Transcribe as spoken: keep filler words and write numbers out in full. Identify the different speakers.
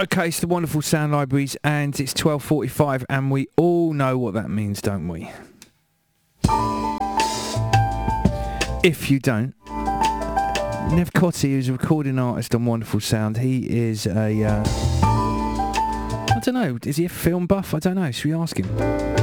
Speaker 1: Okay, it's the Wonderful Sound Libraries, and it's twelve forty-five, and we all know what that means, don't we? If you don't, Nev Cotty, who's a recording artist on Wonderful Sound, he is a, uh, I don't know, is he a film buff? I don't know, should we ask him?